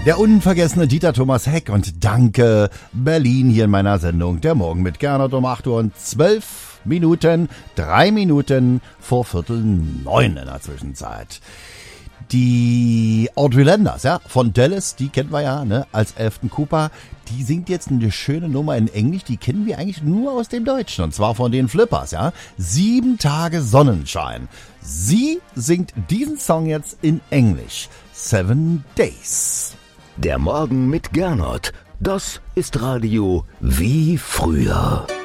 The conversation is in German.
Der unvergessene Dieter Thomas Heck und danke Berlin hier in meiner Sendung. Der Morgen mit Gernot um 8 Uhr und 12 Minuten, 3 Minuten vor 8:45 in der Zwischenzeit. Die Audrey Landers, ja, von Dallas, die kennen wir ja, ne, als Elfton Cooper. Die singt jetzt eine schöne Nummer in Englisch, die kennen wir eigentlich nur aus dem Deutschen, und zwar von den Flippers, ja. 7 Tage Sonnenschein. Sie singt diesen Song jetzt in Englisch. 7 Days. Der Morgen mit Gernot. Das ist Radio wie früher.